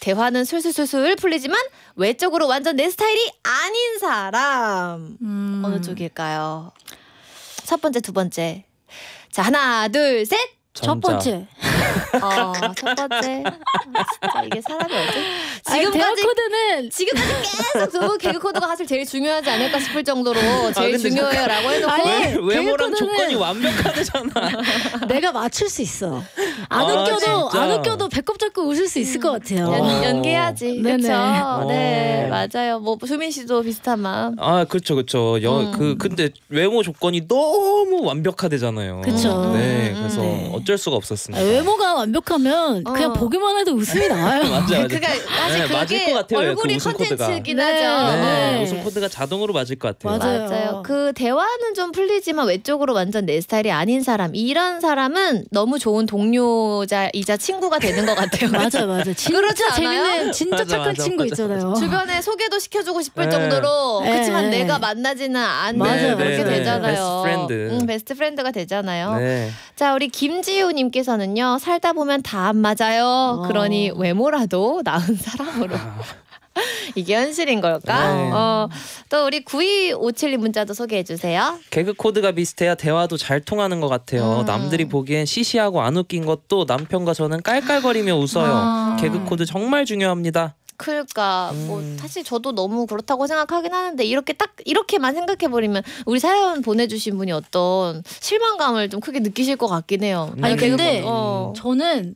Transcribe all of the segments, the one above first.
대화는 술술술술 풀리지만 외적으로 완전 내 스타일이 아닌 사람. 어느 쪽일까요? 첫 번째, 두 번째. 자, 하나, 둘, 셋. 첫 번째. 첫 번째. 진짜 이게 사람이 어때? 대화 코드는 지금까지 계속 두 개그 코드가 사실 제일 중요하지 않을까 싶을 정도로 제일 중요해요라고 해놓고 외모랑 조건이 완벽하잖아. 내가 맞출 수 있어. 안 웃겨도 배꼽 잡고 웃을 수 있을 것 같아요. 연기해야지. 그렇죠. 네, 맞아요. 뭐 수민 씨도 비슷한 마음. 그렇죠. 근데 외모 조건이 너무 완벽하대잖아요. 그렇죠. 네, 그래서 어쩔 수가 없었습니다. 외모가 완벽하면 그냥 보기만 해도 웃음이 나와요. 맞아요. 그러니까 사실 맞을 것 같아요. 얼굴이 그 웃음 코드가. 컨텐츠긴 하죠. 네, 웃음 코드가 자동으로 맞을 것 같아요. 맞아요. 그 대화는 좀 풀리지만 외적으로 완전 내 스타일이 아닌 사람, 이런 사람은 너무 좋은 동료자이자 친구가 되는 것 같아요. 맞아. 진짜 재밌는, 진짜 착한 친구 있잖아요. 주변에 소개도 시켜주고 싶을 정도로 그렇지만 내가 만나지는 않는 그렇게 되잖아요. 베스트 프렌드. 베스트 프렌드가 되잖아요. 네. 자, 우리 김지우님께서는요. 살다 보면 다 안 맞아요. 그러니 외모라도 나은 사람으로. 이게 현실인 걸까? 또 우리 9257님 문자도 소개해 주세요. 개그 코드가 비슷해야 대화도 잘 통하는 것 같아요. 남들이 보기엔 시시하고 안 웃긴 것도 남편과 저는 깔깔거리며 웃어요. 개그 코드 정말 중요합니다. 그러니까 뭐 사실 저도 너무 그렇다고 생각하긴 하는데 이렇게만 생각해버리면 우리 사연 보내주신 분이 어떤 실망감을 좀 크게 느끼실 것 같긴 해요. 아니 근데 저는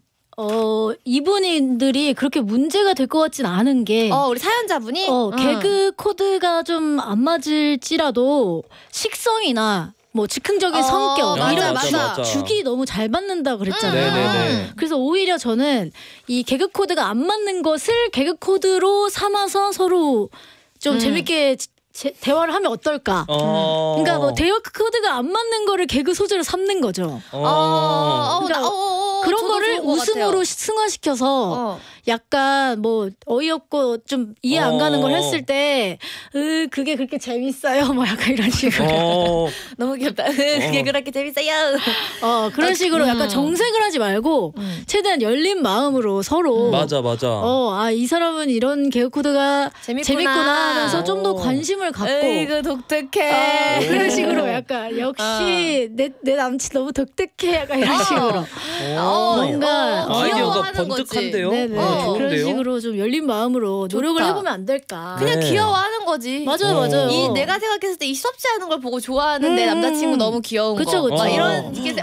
이분들이 그렇게 문제가 될 것 같진 않은 게 우리 사연자분이 개그 코드가 좀 안 맞을지라도 식성이나 뭐 즉흥적인 성격 이런 죽이 너무 잘 맞는다 그랬잖아요. 그래서 오히려 저는 이 개그 코드가 안 맞는 것을 개그 코드로 삼아서 서로 좀 재밌게 대화를 하면 어떨까? 그러니까 뭐 대화 코드가 안 맞는 거를 개그 소재로 삼는 거죠. 그러니까 그런 거를 웃음으로 승화시켜서 약간 뭐 어이없고 좀 이해 안 가는 걸 했을 때 그게 그렇게 재밌어요. 뭐 약간 이런 식으로. 너무 귀엽다. 그게 그렇게 재밌어요. 그런 식으로 약간 정색을 하지 말고 최대한 열린 마음으로 서로 맞아. 이 사람은 이런 개그 코드가 재밌구나 하면서 좀 더 관심을 갖고 이거 독특해. 그런 식으로 약간 역시 내 남친 너무 독특해 약간 이런 식으로 뭔가 아이디어가 번뜩한데요. 그런 식으로 좀 열린 마음으로 노력을 해보면 안 될까. 그냥 귀여워하는 거지. 맞아요. 이 내가 생각했을 때 이 수업지 않은 걸 보고 좋아하는 내 남자친구 너무 귀여운 거. 그쵸. 막 이런 게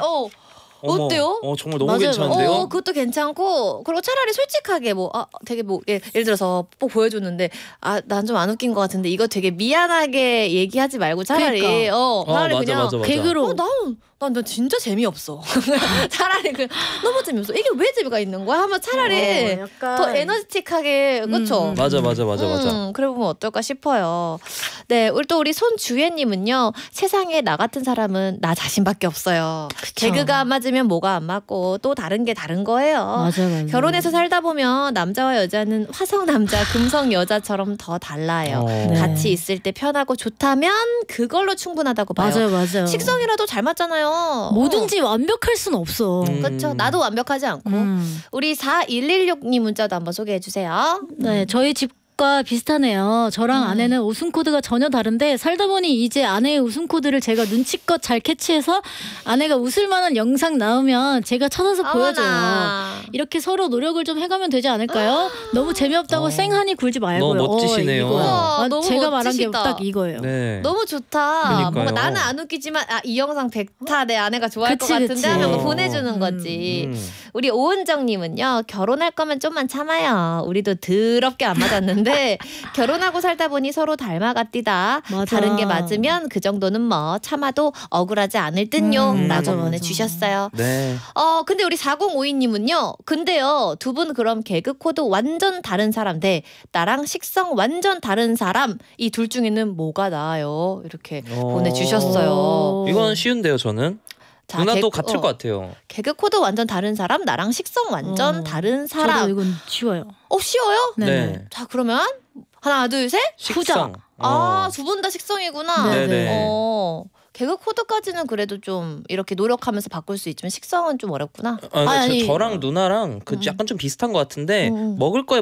어때요? 정말 너무 괜찮은데요? 그것도 괜찮고, 그리고 차라리 솔직하게 되게 예를 들어서 꼭 보여줬는데 난 좀 안 웃긴 것 같은데 이거 되게 미안하게 얘기하지 말고 차라리 차라리 그냥 맞아. 개그로 난 진짜 재미없어. 차라리 너무 재미없어. 이게 왜 재미가 있는 거야? 하면 차라리 더 에너지틱하게 그렇죠? 맞아. 그래 보면 어떨까 싶어요. 네, 우리 손주혜님은요. 세상에 나 같은 사람은 나 자신밖에 없어요. 그쵸. 개그가 안 맞으면 뭐가 안 맞고 또 다른 게 다른 거예요. 맞아. 결혼해서 살다 보면 남자와 여자는 화성 남자, 금성 여자처럼 더 달라요. 같이 있을 때 편하고 좋다면 그걸로 충분하다고 봐요. 맞아요. 식성이라도 잘 맞잖아요. 뭐든지 완벽할 순 없어. 그렇죠. 나도 완벽하지 않고. 우리 4116님 문자도 한번 소개해 주세요. 네, 저희 집과 비슷하네요. 저랑 아내는 웃음 코드가 전혀 다른데 살다 보니 이제 아내의 웃음 코드를 제가 눈치껏 잘 캐치해서 아내가 웃을 만한 영상 나오면 제가 찾아서 보여줘요. 이렇게 서로 노력을 좀 해가면 되지 않을까요? 너무 재미없다고 쌩하니 굴지 말고요. 너무 멋지시네요. 너무 제가 멋지시다. 말한 게 딱 이거예요. 네. 너무 좋다. 그러니까요. 뭔가 나는 안 웃기지만 이 영상 100타 내 아내가 좋아할 것 같은데 하면 보내주는 거지. 우리 오은정님은요. 결혼할 거면 좀만 참아요. 우리도 더럽게 안 맞았는데 결혼하고 살다 보니 서로 닮아갔디다. 다른 게 맞으면 그 정도는 뭐 참아도 억울하지 않을 듯요. 라고 보내주셨어요. 네. 근데 우리 4052님은요. 근데요. 두 분 그럼 개그 코드 완전 다른 사람 대 나랑 식성 완전 다른 사람 이 둘 중에는 뭐가 나아요? 이렇게 보내주셨어요. 이건 쉬운데요, 저는. 누나도 같을 것 같아요. 개그 코드 완전 다른 사람, 나랑 식성 완전 다른 사람. 저도 이건 쉬워요. 쉬워요? 네. 자, 그러면 하나, 둘, 셋. 식성. 두 분 다 식성이구나. 네네. 개그 코드까지는 그래도 좀 이렇게 노력하면서 바꿀 수 있지만 식성은 좀 어렵구나. 저랑 누나랑 약간 좀 비슷한 것 같은데 먹을 거에